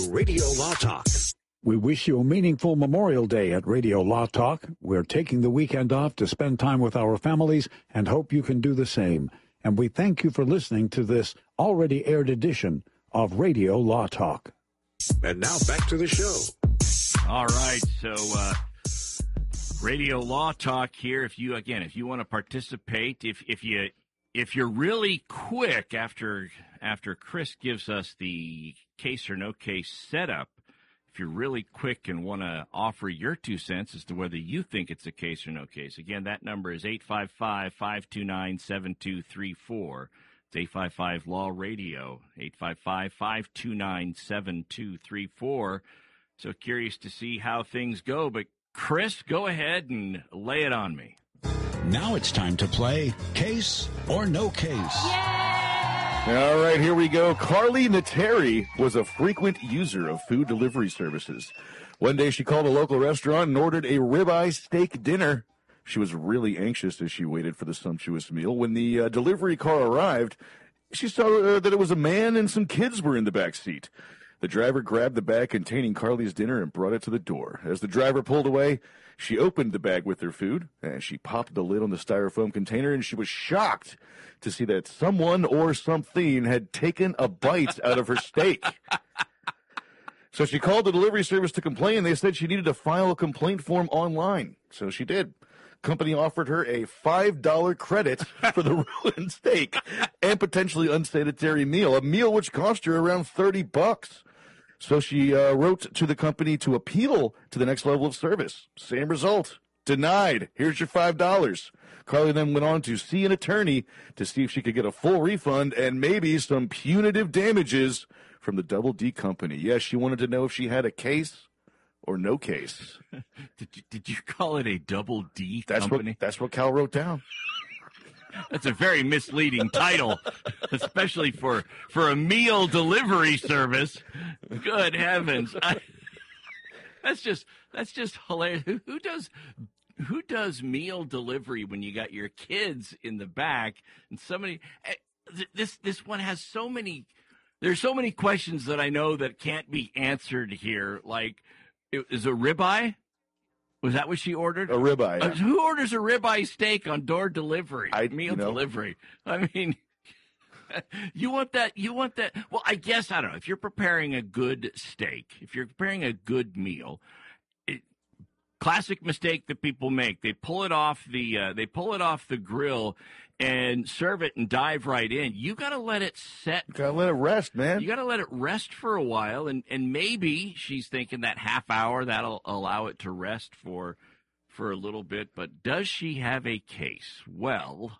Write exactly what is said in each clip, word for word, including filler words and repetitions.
Radio Law Talk. We wish you a meaningful Memorial Day at Radio Law Talk. We're taking the weekend off to spend time with our families and hope you can do the same. And we thank you for listening to this already aired edition of Radio Law Talk. And now back to the show. All right, so uh, Radio Law Talk here. If you again, if you want to participate, if if you if you're really quick after after Chris gives us the case or no case setup, if you're really quick and want to offer your two cents as to whether you think it's a case or no case, again, that number is eight five five, five two nine, seven two three four. It's eight five five Law Radio, eight five five, five two nine, seven two three four. So curious to see how things go. But, Chris, go ahead and lay it on me. Now it's time to play Case or No Case. All right, here we go. Carly Nateri was a frequent user of food delivery services. One day she called a local restaurant and ordered a ribeye steak dinner. She was really anxious as she waited for the sumptuous meal. When the uh, delivery car arrived, she saw uh, that it was a man and some kids were in the back seat. The driver grabbed the bag containing Carly's dinner and brought it to the door. As the driver pulled away, she opened the bag with her food, and she popped the lid on the styrofoam container, and she was shocked to see that someone or something had taken a bite out of her steak. So she called the delivery service to complain. They said she needed to file a complaint form online. So she did. Company offered her a five dollar credit for the ruined steak and potentially unsanitary meal, a meal which cost her around thirty bucks. So she uh, wrote to the company to appeal to the next level of service. Same result. Denied. Here's your five dollars. Carly then went on to see an attorney to see if she could get a full refund and maybe some punitive damages from the Double D Company. Yes, she wanted to know if she had a case or no case. did, you, did you call it a Double D that's Company? What, that's what Cal wrote down. That's a very misleading title, especially for, for a meal delivery service. Good heavens. I, that's just that's just hilarious. Who, who does who does meal delivery when you got your kids in the back and somebody this this one has so many there's so many questions that I know that can't be answered here. Like, is a ribeye? Was that what she ordered? A ribeye. Yeah. Uh, who orders a ribeye steak on door delivery? I, Meal you know. delivery. I mean, you want that? You want that? Well, I guess, I don't know. If you're preparing a good steak, if you're preparing a good meal, it, classic mistake that people make. They pull it off the, uh, they pull it off the grill and serve it and dive right in. You got to let it set. You gotta let it rest, man. You got to let it rest for a while, and, and maybe she's thinking that half hour that'll allow it to rest for for a little bit. But does she have a case? Well,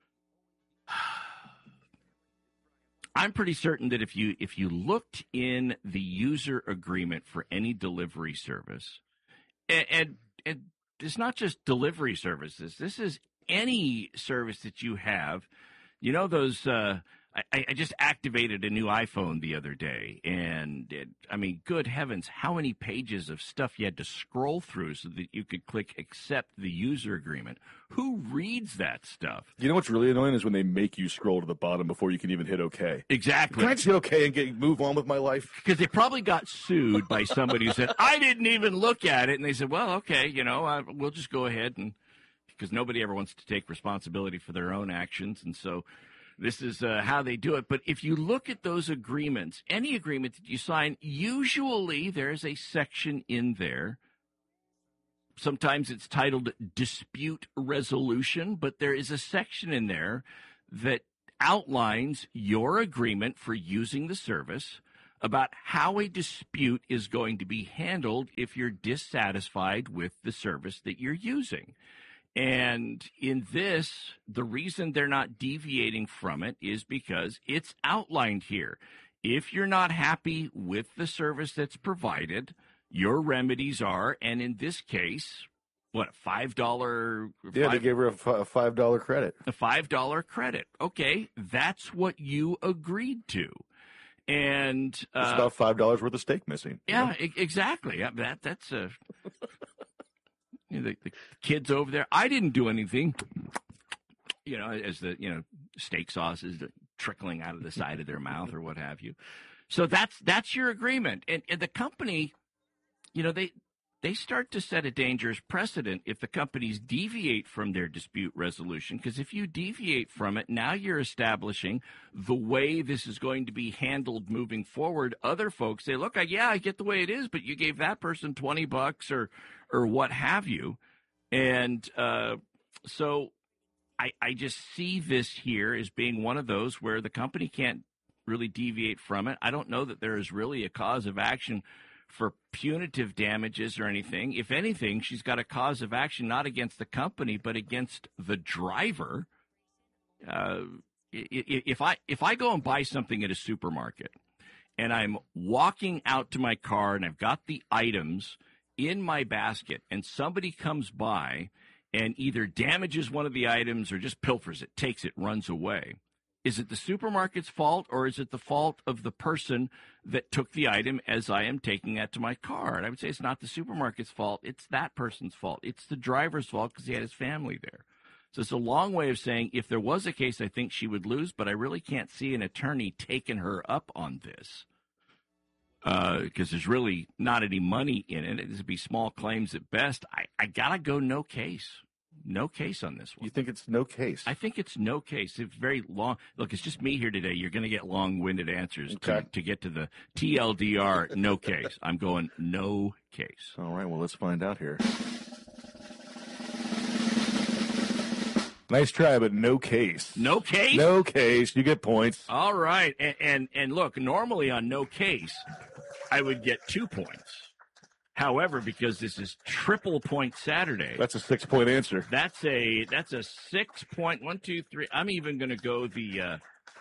I'm pretty certain that if you if you looked in the user agreement for any delivery service, and and, and it's not just delivery services. This is any service that you have. You know, those, uh, I, I just activated a new iPhone the other day, and it, I mean, good heavens, how many pages of stuff you had to scroll through so that you could click accept the user agreement. Who reads that stuff? You know what's really annoying is when they make you scroll to the bottom before you can even hit OK. Exactly. Can I just hit OK and get, move on with my life? Because they probably got sued by somebody who said, I didn't even look at it. And they said, well, okay, you know, uh, we'll just go ahead and, because nobody ever wants to take responsibility for their own actions. And so this is uh, how they do it. But if you look at those agreements, any agreement that you sign, usually there's a section in there. Sometimes it's titled dispute resolution, but there is a section in there that outlines your agreement for using the service, about how a dispute is going to be handled if you're dissatisfied with the service that you're using. And in this, the reason they're not deviating from it is because it's outlined here. If you're not happy with the service that's provided, your remedies are, and in this case, what, a five dollar? Yeah, five, they gave her a, f- a five dollar credit. A five dollar credit. Okay, that's what you agreed to. And uh, it's about five dollars worth of steak missing. Yeah, know? e- exactly. Yeah, that that's a. You know, the, the kids over there, I didn't do anything, you know, as the, you know, steak sauce is trickling out of the side of their mouth or what have you. So that's that's your agreement. And, and the company, you know, they they start to set a dangerous precedent if the companies deviate from their dispute resolution. Because if you deviate from it, now you're establishing the way this is going to be handled moving forward. Other folks say, look, I, yeah, I get the way it is, but you gave that person twenty bucks or or what have you. And uh, so I, I just see this here as being one of those where the company can't really deviate from it. I don't know that there is really a cause of action for punitive damages or anything. If anything, she's got a cause of action not against the company but against the driver. Uh, if I if I go and buy something at a supermarket and I'm walking out to my car and I've got the items in my basket and somebody comes by and either damages one of the items or just pilfers it, takes it, runs away, is it the supermarket's fault or is it the fault of the person that took the item as I am taking that to my car? And I would say it's not the supermarket's fault. It's that person's fault. It's the driver's fault because he had his family there. So it's a long way of saying if there was a case, I think she would lose, but I really can't see an attorney taking her up on this because uh, there's really not any money in it. It would be small claims at best. I, I got to go no case. No case on this one. You think it's no case? I think it's no case. It's very long. Look, it's just me here today. You're going to get long-winded answers okay. to, to get to the T L D R, no case. I'm going no case. All right, well, let's find out here. Nice try, but no case. No case? No case. You get points. All right. And, and, and look, normally on no case, I would get two points. However, because this is triple point Saturday, that's a six point answer. That's a that's a six point one two three. I'm even going to go the uh,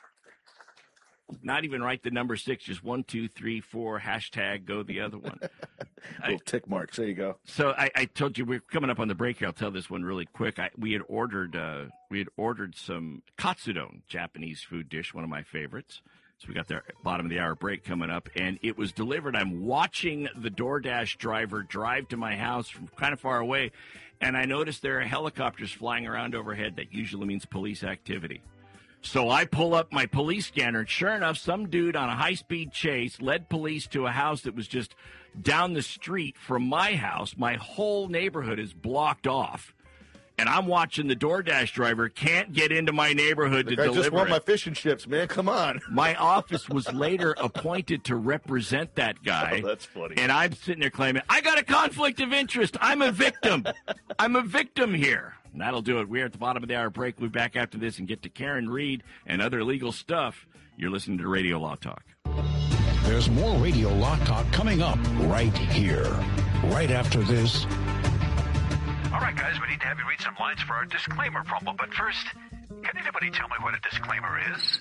not even write the number six, just one two three four hashtag go the other one. Little tick marks. There you go. So I, I told you we're coming up on the break here. I'll tell this one really quick. I, we had ordered uh, we had ordered some katsudon, Japanese food dish, one of my favorites. So we got the bottom of the hour break coming up, and it was delivered. I'm watching the DoorDash driver drive to my house from kind of far away, and I noticed there are helicopters flying around overhead. That usually means police activity. So I pull up my police scanner, and sure enough, some dude on a high-speed chase led police to a house that was just down the street from my house. My whole neighborhood is blocked off. And I'm watching the DoorDash driver can't get into my neighborhood Look, to I deliver I just want it. my fish and chips, man. Come on. My office was later appointed to represent that guy. Oh, that's funny. And I'm sitting there claiming, I got a conflict of interest. I'm a victim. I'm a victim here. And that'll do it. We're at the bottom of the hour break. We'll be back after this and get to Karen Reed and other legal stuff. You're listening to Radio Law Talk. There's more Radio Law Talk coming up right here, right after this. All right, guys, we need to have you read some lines for our disclaimer promo. But first, can anybody tell me what a disclaimer is?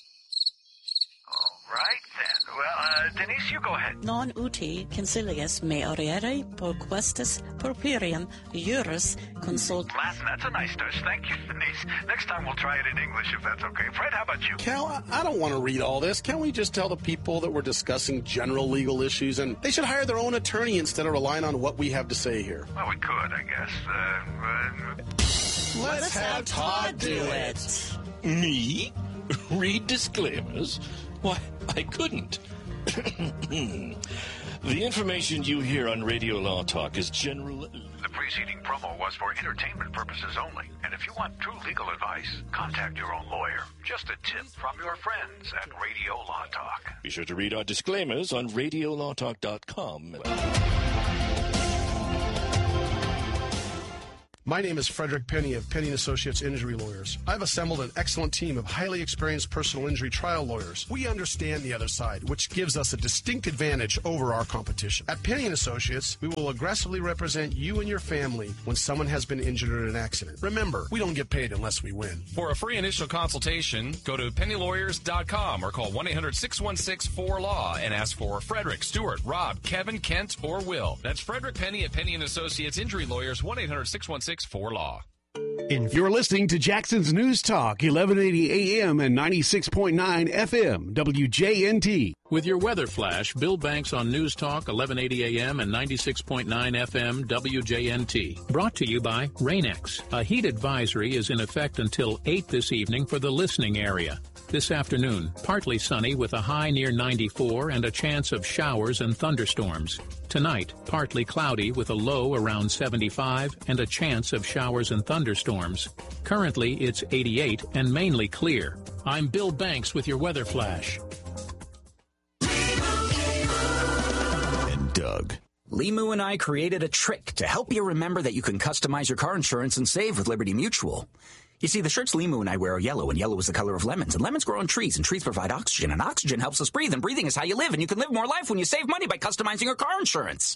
All right, then. Well, uh, Denise, you go ahead. Non uti concilius me auriere perquestis purpurium juris consult. Latin, that's a nice touch. Thank you, Denise. Next time we'll try it in English if that's okay. Fred, how about you? Cal, I, I don't want to read all this. Can't we just tell the people that we're discussing general legal issues and they should hire their own attorney instead of relying on what we have to say here? Well, we could, I guess. Uh, uh, Let's, Let's have Todd do it. Me? Read disclaimers? Why, I couldn't. The information you hear on Radio Law Talk is general. The preceding promo was for entertainment purposes only. And if you want true legal advice, contact your own lawyer. Just a tip from your friends at Radio Law Talk. Be sure to read our disclaimers on radio law talk dot com. My name is Frederick Penny of Penny and Associates Injury Lawyers. I've assembled an excellent team of highly experienced personal injury trial lawyers. We understand the other side, which gives us a distinct advantage over our competition. At Penny and Associates, we will aggressively represent you and your family when someone has been injured in an accident. Remember, we don't get paid unless we win. For a free initial consultation, go to penny lawyers dot com or call one eight hundred six one six four law and ask for Frederick, Stewart, Rob, Kevin, Kent, or Will. That's Frederick Penny at Penny and Associates Injury Lawyers, one eight hundred six one six four law. You're listening to Jackson's News Talk, eleven eighty A M and ninety-six point nine F M, W J N T. With your weather flash, Bill Banks on News Talk, eleven eighty A M and ninety-six point nine F M, W J N T. Brought to you by Rain-X. A heat advisory is in effect until eight this evening for the listening area. This afternoon, partly sunny with a high near ninety-four and a chance of showers and thunderstorms. Tonight, partly cloudy with a low around seventy-five and a chance of showers and thunderstorms. Currently, it's eighty-eight and mainly clear. I'm Bill Banks with your weather flash. And Doug. Limu and I created a trick to help you remember that you can customize your car insurance and save with Liberty Mutual. You see, the shirts Limu and I wear are yellow, and yellow is the color of lemons, and lemons grow on trees, and trees provide oxygen, and oxygen helps us breathe, and breathing is how you live, and you can live more life when you save money by customizing your car insurance.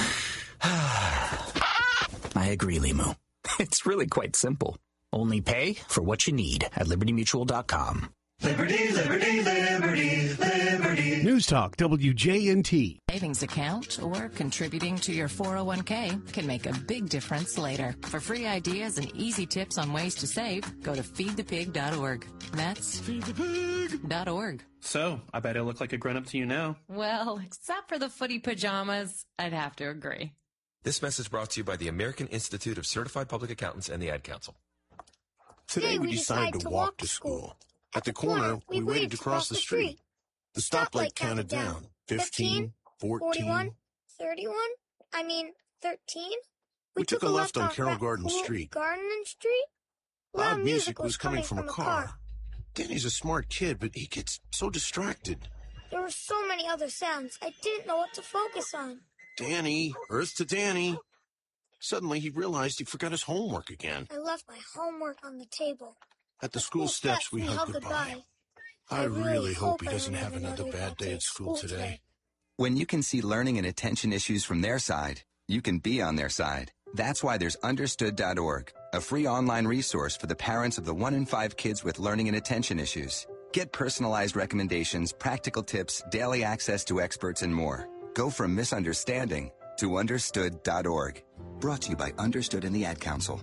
I agree, Limu. It's really quite simple. Only pay for what you need at liberty mutual dot com. Liberty, liberty, liberty, liberty. News Talk W J N T. Savings account or contributing to your four oh one k can make a big difference later. For free ideas and easy tips on ways to save, go to feed the pig dot org. That's feed the pig dot org. So, I bet I look like a grown-up to you now. Well, except for the footy pajamas, I'd have to agree. This message brought to you by the American Institute of Certified Public Accountants and the Ad Council. Today we decided to walk to school. At the corner, we waited to cross the street. The stoplight counted down. Fifteen, fourteen, thirty-one, I mean, thirteen. We took a left on Carroll Garden Street. Garden Street? Loud music was coming from a car. Danny's a smart kid, but he gets so distracted. There were so many other sounds, I didn't know what to focus on. Danny, Earth to Danny. Suddenly he realized he forgot his homework again. I left my homework on the table. At the school steps, we hugged goodbye. I really hope he doesn't have another bad day at school today. When you can see learning and attention issues from their side, you can be on their side. That's why there's understood dot org, a free online resource for the parents of the one in five kids with learning and attention issues. Get personalized recommendations, practical tips, daily access to experts, and more. Go from misunderstanding to understood dot org. Brought to you by Understood and the Ad Council.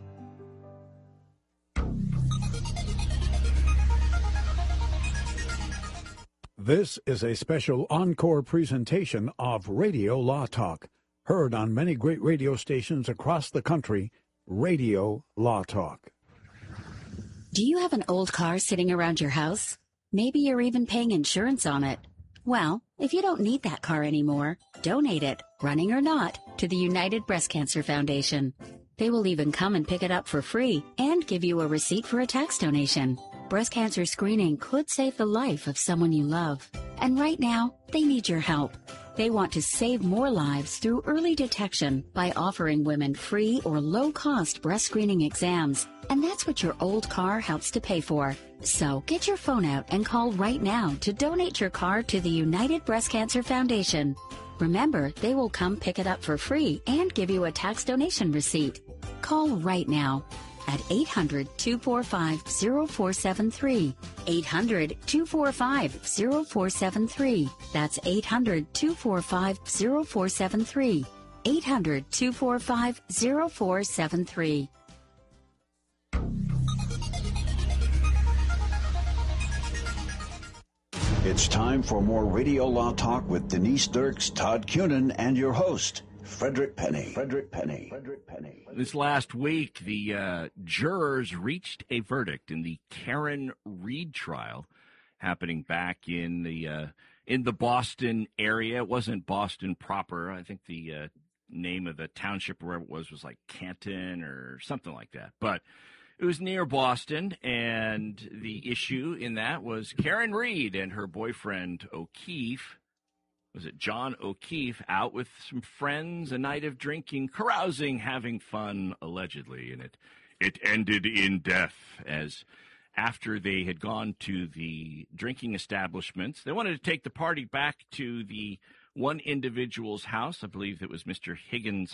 This is a special encore presentation of Radio Law Talk, heard on many great radio stations across the country. Radio Law Talk. Do you have an old car sitting around your house? Maybe you're even paying insurance on it. Well, if you don't need that car anymore, donate it, running or not, to the United Breast Cancer Foundation. They will even come and pick it up for free and give you a receipt for a tax donation. Breast cancer screening could save the life of someone you love. And right now, they need your help. They want to save more lives through early detection by offering women free or low-cost breast screening exams. And that's what your old car helps to pay for. So get your phone out and call right now to donate your car to the United Breast Cancer Foundation. Remember, they will come pick it up for free and give you a tax donation receipt. Call right now at eight hundred, two four five, zero four seven three. eight hundred, two four five, zero four seven three. That's eight hundred, two four five, zero four seven three. eight hundred, two four five, zero four seven three. It's time for more Radio Law Talk with Denise Dirks, Todd Cunin, and your host, Frederick Penny. Frederick Penny. Frederick Penny. This last week, the uh, jurors reached a verdict in the Karen Read trial, happening back in the uh, in the Boston area. It wasn't Boston proper. I think the uh, name of the township, or wherever it was, was like Canton or something like that. But it was near Boston, and the issue in that was Karen Read and her boyfriend O'Keefe. Was it John O'Keefe, out with some friends, a night of drinking, carousing, having fun, allegedly, and it it ended in death. As after they had gone to the drinking establishments, they wanted to take the party back to the one individual's house. I believe it was Mister Higgins'